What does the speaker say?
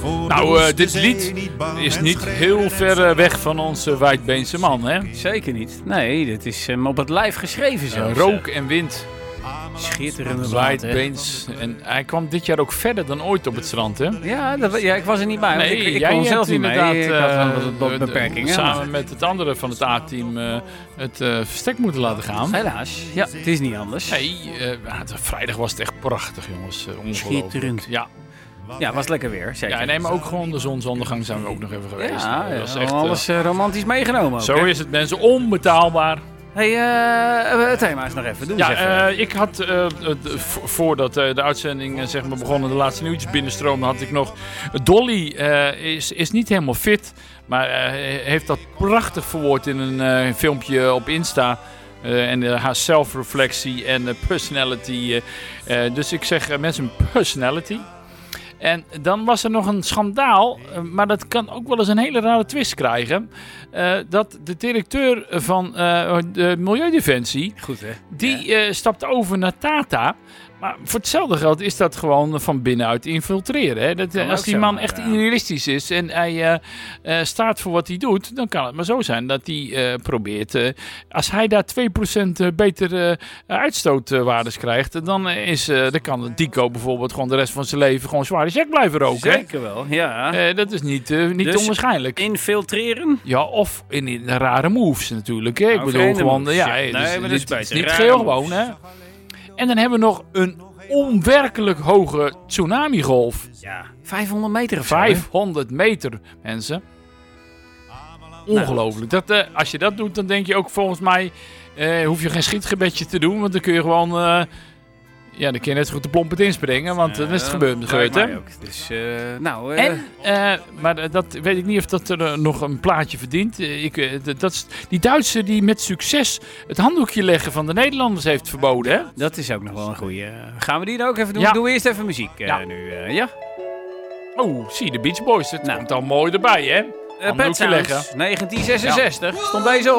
Nou, dit lied is niet heel ver weg van onze Wijdbeense man, hè? Zeker niet. Nee, dit is op het lijf geschreven zelfs. Rook en wind. Schitterende Wijdbeens. En hij kwam dit jaar ook verder dan ooit op het strand, hè? Ja, ik was er niet bij. Nee, ik jij kon zelf hebt niet mee. inderdaad Ik had wel wat beperkingen. Samen met het andere van het A-team het verstek moeten laten gaan. Helaas. Ja, het is niet anders. Nee, vrijdag was het echt prachtig, jongens. Ongelooflijk. Schitterend. Ja. Ja, was lekker weer. Zeker. Ja, nee, maar ook gewoon de zonsondergang zijn we ook nog even geweest. Ja, dat was echt, alles romantisch meegenomen ook, zo hè? is het, mensen. Onbetaalbaar. Hey, het thema is nog even. Doe eens Ja, even. ik had, voordat de uitzending zeg maar begonnen, de laatste nieuwtjes binnenstromen, had ik nog... Dolly is niet helemaal fit, maar heeft dat prachtig verwoord in een filmpje op Insta. En haar zelfreflectie en personality. Dus ik zeg mensen personality. En dan was er nog een schandaal, maar dat kan ook wel eens een hele rare twist krijgen. Dat de directeur van de Milieudefensie, Goed, hè? die stapt over naar Tata. Maar voor hetzelfde geld is dat gewoon van binnenuit infiltreren. Hè? Dat, als die man echt idealistisch is en hij staat voor wat hij doet, dan kan het maar zo zijn dat hij probeert. Als hij daar 2% beter uitstootwaardes krijgt, dan kan Dico bijvoorbeeld gewoon de rest van zijn leven gewoon zware check blijven roken. Zeker wel, ja. Dat is niet Dus onwaarschijnlijk. Infiltreren? Ja, of in rare moves natuurlijk. Hè? Ik bedoel gewoon, moves, ja, ja. Nee, maar dat is beter. niet Rare geel moves. gewoon, hè. En dan hebben we nog een onwerkelijk hoge tsunamigolf. Ja, 500 meter of zo, hè? 500 meter, mensen. Ongelooflijk. Als je dat doet, dan denk je ook volgens mij... hoef je geen schietgebedje te doen, want dan kun je gewoon... dan kun je net zo goed de plomp het inspringen, want dan is het gebeurd, hè? Ook. Dus, maar dat weet ik niet of dat er nog een plaatje verdient. Die Duitser die met succes het handdoekje leggen van de Nederlanders heeft verboden, hè? dat is ook nog wel een goeie. Gaan we die dan ook even doen? Ja. Doen we eerst even muziek nu, ja? Oh, zie de Beach Boys. Het komt al mooi erbij, hè? Pet Handdoekje Sounds, leggen. 1966. Stond deze op.